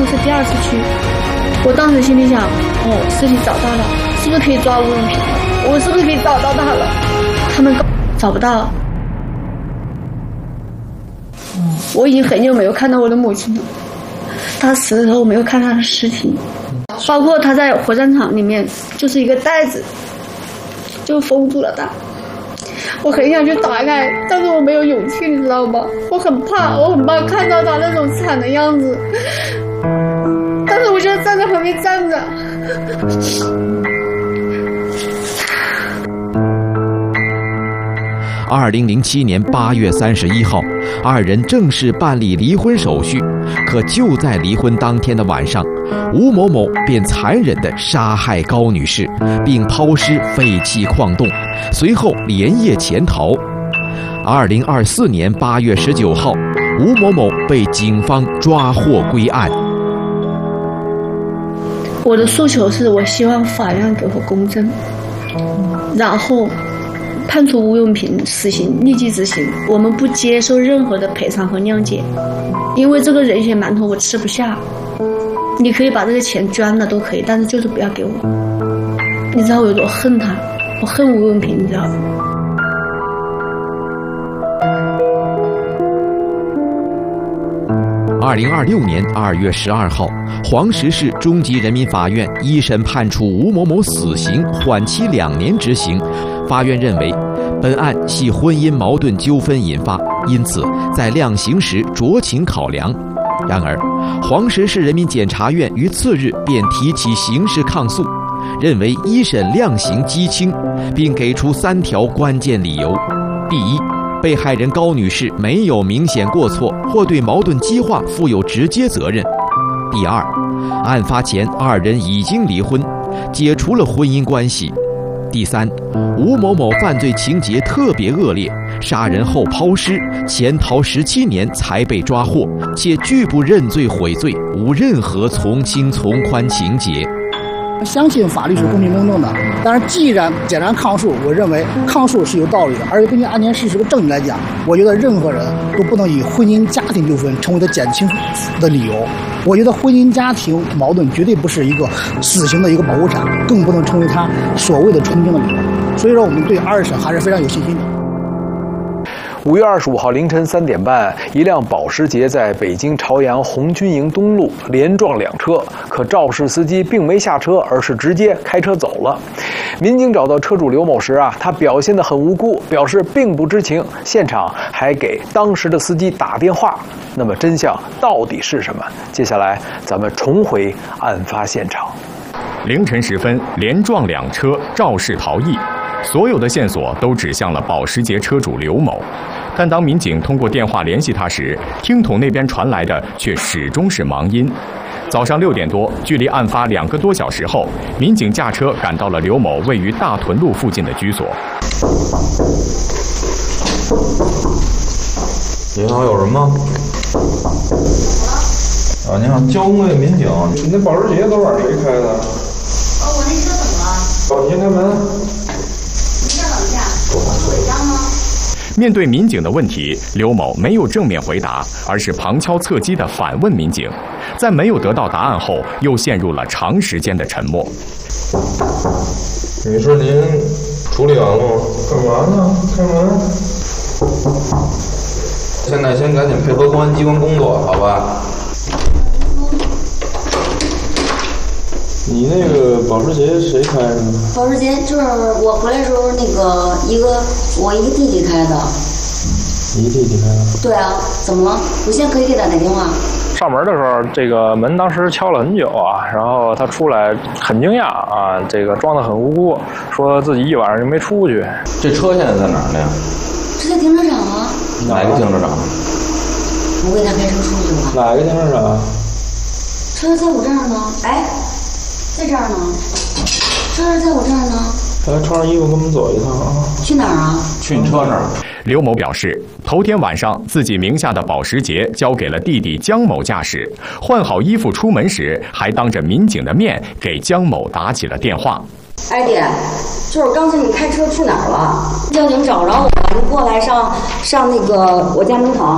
是第2次去，我当时心里想，哦，尸体找到了，是不是可以抓吴永平了？我是不是可以找到他了？他们找不到。我已经很久没有看到我的母亲了，她死的时候我没有看她的尸体，包括她在火葬场里面就是一个袋子，就封住了她。我很想去打开，但是我没有勇气，你知道吗？我很怕看到她那种惨的样子，但是我就站在旁边站着。 2007年8月31号，二人正式办理离婚手续。可就在离婚当天的晚上，吴某某便残忍地杀害高女士，并抛尸废弃矿洞，随后连夜潜逃。2024年8月19号，吴某某被警方抓获归案。 我的诉求是我希望法院给我公正，然后判处吴永平死刑，立即执行。我们不接受任何的赔偿和谅解，因为这个人血馒头我吃不下。你可以把这个钱捐了都可以，但是就是不要给我。你知道我有多恨他，我恨吴永平，你知道吗 ？2026年2月12号，黄石市中级人民法院一审判处吴某某死刑，缓期2年执行。法院认为，本案系婚姻矛盾纠纷引发，因此在量刑时酌情考量。然而，黄石市人民检察院于次日便提起刑事抗诉，认为一审量刑畸轻，并给出3条关键理由：第一，被害人高女士没有明显过错或对矛盾激化负有直接责任；第二，案发前2人已经离婚，解除了婚姻关系；第三，吴某某犯罪情节特别恶劣，杀人后抛尸，潜逃17年才被抓获，且拒不认罪悔罪，无任何从轻从宽情节。 相信法律是公平公正的，但是既然检察抗诉，我认为抗诉是有道理的，而且根据案件事实的证据来讲，我觉得任何人都不能以婚姻家庭纠纷成为他减轻的理由。我觉得婚姻家庭矛盾绝对不是一个死刑的一个保护伞，更不能成为他所谓的从轻的理由。所以说，我们对2审还是非常有信心的。 5月25号凌晨3点半，一辆保时捷在北京朝阳红军营东路连撞2车，可肇事司机并没下车，而是直接开车走了。民警找到车主刘某时他表现得很无辜，表示并不知情，现场还给当时的司机打电话。那么真相到底是什么？接下来咱们重回案发现场。 凌晨时分，连撞2车，肇事逃逸。所有的线索都指向了保时捷车主刘某，但当民警通过电话联系他时，听筒那边传来的却始终是忙音。早上6点多，距离案发2个多小时后，民警驾车赶到了刘某位于大屯路附近的居所。 你好，有人吗？你好，交工位民警，你那保时捷昨晚谁开的？ 我那车怎么了？ 你先开门。 面对民警的问题，刘某没有正面回答，而是旁敲侧击地反问民警。在没有得到答案后，又陷入了长时间的沉默。 女士，您处理完了吗？干嘛呢？开门。现在先赶紧配合公安机关工作，好吧？你那个保时捷谁开的？ 保时捷就是我回来的时候我一个弟弟开的。 你弟弟开的？ 对啊，怎么了？我现在可以给他打电话。 上门的时候，这个门当时敲了很久然后他出来很惊讶这个装得很无辜，说自己一晚上就没出去。 这车现在在哪儿呢？ 是在停车场啊。 哪个停车场？ 我给他开车出去了。 哪个停车场？ 车在我这儿呢。哎，在这儿呢。车在我这儿呢。 来，穿上衣服跟我们走一趟啊。 去哪儿啊？ 去你车那儿。 刘某表示，头天晚上自己名下的保时捷交给了弟弟江某驾驶，换好衣服出门时，还当着民警的面给江某打起了电话。 哎爹，就是刚才你开车去哪儿了？交警找着我了，你过来上那个我家门口。